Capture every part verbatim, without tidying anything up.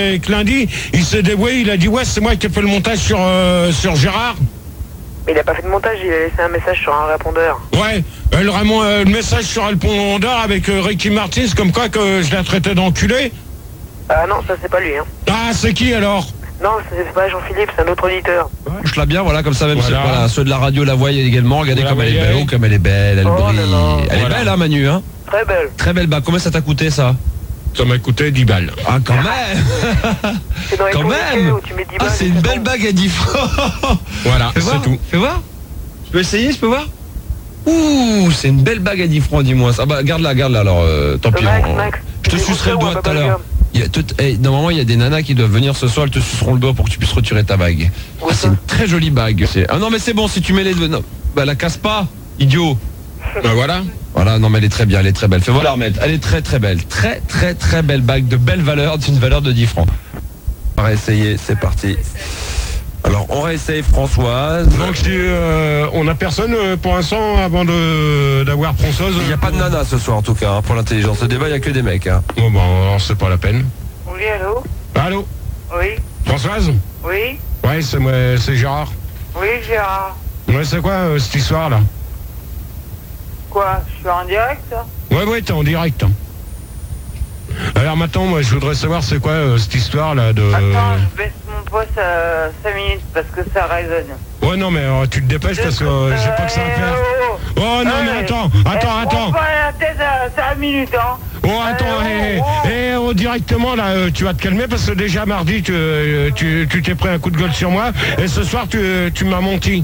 Et que lundi, il s'est débrouillé, il a dit ouais, c'est moi qui ai fait le montage sur, euh, sur Gérard. Mais il a pas fait de montage, il a laissé un message sur un répondeur. Ouais, euh, le, Ramon, euh, le message sur le répondeur avec euh, Ricky Martin, comme quoi que je l'ai traité d'enculé. Ah non, ça c'est pas lui. Hein. Ah, c'est qui alors? Non, c'est pas Jean-Philippe, c'est un autre auditeur. Je la bien, voilà, comme ça, même Voilà. ceux, voilà, ceux de la radio la voient également. Regardez Voilà, comme elle est voyez. belle, oh, comme elle est belle, elle Oh brille. là là. Elle Voilà. est belle, hein, Manu, hein? Très belle. Très belle bague. Combien ça t'a coûté, ça? Ça m'a coûté dix balles. Ah, quand même! C'est dans les Quand tourniquets même! où tu mets dix Ah, balles c'est et une ça belle tombe. bague à dix francs! Voilà, Fais voir, c'est tout. fais voir. Je peux essayer, je peux voir? Ouh, c'est une belle bague à dix francs, dis-moi. Ah bah, garde-la, garde-la, alors, euh, tant pis. Max, on- Max, Je te tu sucerai le veux doigt ou tout à un l'heure. bubblegum? Il y a tout- eh, normalement, il y a des nanas qui doivent venir ce soir, elles te suceront le doigt pour que tu puisses retirer ta bague. Où Ah, ça c'est une très jolie bague. C'est- Ah non, mais c'est bon, si tu mets les deux. Non, bah, la casse pas, idiot. Ben voilà. Voilà, non, mais elle est très bien, elle est très belle. Fais voir la remettre. Elle est très très belle. Très très très belle bague de belle valeur, d'une valeur de dix francs. On va essayer, c'est parti. Alors, on réessaye Françoise. Donc, je dis, euh, on a personne euh, pour l'instant avant de d'avoir Françoise. Il n'y a pas de nana ce soir en tout cas, hein, pour l'intelligence. Le débat, il n'y a que des mecs. Hein. Bon, ben, alors, c'est pas la peine. Oui, allô? Allô? Oui, Françoise? oui, Ouais, c'est moi, c'est Gérard. oui, Gérard. Ouais, c'est quoi euh, cette histoire-là? Quoi? Je suis en direct, ça? Ouais, ouais, t'es en direct. Alors maintenant, moi, je voudrais savoir c'est quoi euh, cette histoire-là de... Attends, je baisse mon poste à cinq minutes parce que ça résonne. Ouais, non, mais euh, tu te dépêches parce que euh, j'ai pas que ça à faire. Oh non, mais attends, attends, attends. Pas la tête à cinq minutes, hein. Oh, attends, Euh, hé, oh, oh. hé, oh, directement, là, euh, tu vas te calmer parce que déjà mardi, tu euh, tu tu t'es pris un coup de gueule sur moi et ce soir, tu, tu m'as menti.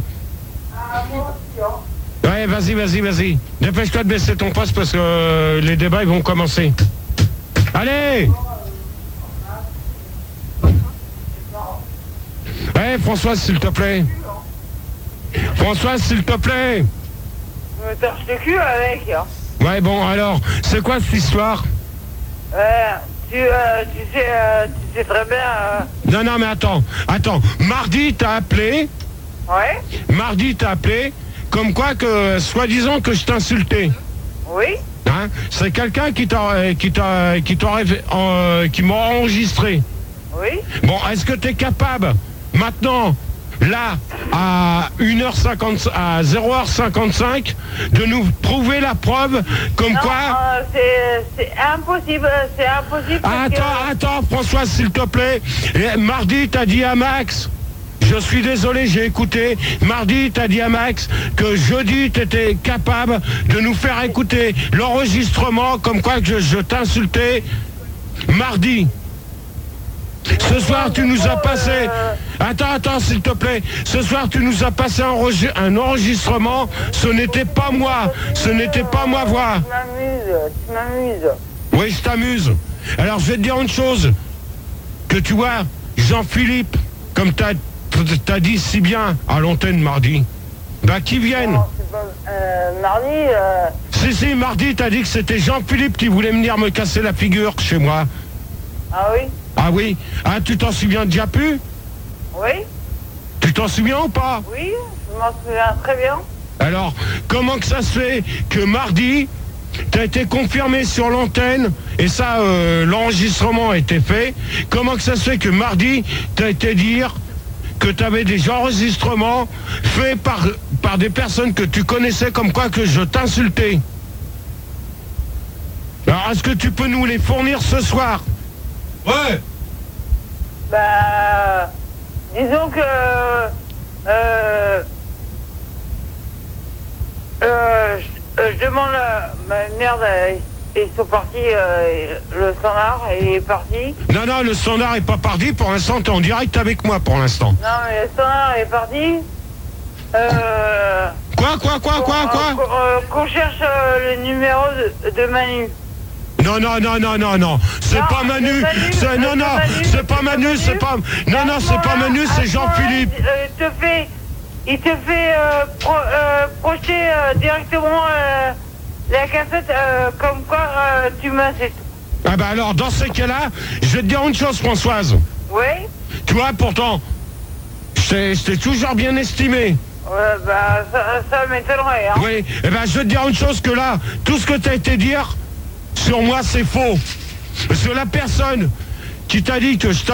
Ouais, vas-y, vas-y, vas-y. Dépêche-toi de baisser ton poste parce que euh, les débats, ils vont commencer. Allez! Ouais, Françoise, s'il te plaît. Françoise, s'il te plaît. Je me torche le cul avec, hein. Ouais, bon, alors, c'est quoi cette histoire? Euh, tu, euh, tu sais, euh, tu sais très bien, euh, Non, non, mais attends, attends. Mardi, t'as appelé, ouais, mardi, t'as appelé, comme quoi que, soi-disant que je t'insultais. oui, Hein? C'est quelqu'un qui t'a, qui t'a, qui t'aurait, euh, qui m'a enregistré. oui. Bon, est-ce que t'es capable, maintenant, là, à une heure cinquante, à zéro heure cinquante-cinq, de nous prouver la preuve comme Non, quoi... euh, c'est, c'est impossible, c'est impossible. parce Attends, que- attends, François, s'il te plaît. Et mardi, t'as dit à Max, je suis désolé, j'ai écouté. Mardi, t'as dit à Max que jeudi, t'étais capable de nous faire écouter l'enregistrement comme quoi que je, je t'insultais. Mardi. Ce soir, tu nous as passé... Attends, attends, s'il te plaît. Ce soir, tu nous as passé un, enregi- un enregistrement. Ce n'était pas moi. Ce n'était pas ma voix. Tu m'amuses, tu m'amuses. Oui, je t'amuse. Alors, je vais te dire une chose. Que tu vois, Jean-Philippe, comme t'as as dit si bien à l'antenne mardi, bah, qui vienne. Non, c'est pas, euh, mardi, euh, Si, si, mardi, t'as dit que c'était Jean-Philippe qui voulait venir me casser la figure chez moi. ah oui, Ah oui? Ah, tu t'en souviens déjà plus? oui, Tu t'en souviens ou pas? oui, je m'en souviens très bien. Alors, comment que ça se fait que mardi, t'as été confirmé sur l'antenne, et ça, euh, l'enregistrement a été fait, comment que ça se fait que mardi, t'as été dire que t'avais des enregistrements faits par, par des personnes que tu connaissais comme quoi que je t'insultais? Alors, est-ce que tu peux nous les fournir ce soir? Ouais! Bah, disons que, euh, euh, je, euh, je demande, à- bah, merde, euh, ils sont partis, euh, le standard est parti. Non, non, le standard est pas parti. Pour l'instant, t'es en direct avec moi pour l'instant. Non, mais le standard est parti. Euh, Quoi, quoi, quoi, quoi, quoi? Qu'on euh, qu'on cherche euh, le numéro de, de Manu. Non, non, non, non, non, non. C'est Non, pas Manu. c'est Manu, C'est- euh, Non, c'est non, Manu, c'est c'est pas pas Manu, Manu. c'est pas... Non, non, À ce c'est pas moment-là- Manu, à c'est ce moment-là, Jean-Philippe. euh, Il te fait, il te fait euh, pro, euh, projeter euh, directement euh, la cassette euh, comme quoi euh, tu m'insultes. Ah bah alors, dans ces cas-là, je vais te dire une chose, Françoise. Oui. Tu vois, pourtant, je t'ai je t'ai toujours bien estimé. Ouais, bah ça, ça m'étonnerait. Hein. Oui, eh ben, je vais te dire une chose que là, tout ce que t'as été dire sur moi, c'est faux. Parce que la personne qui t'a dit que je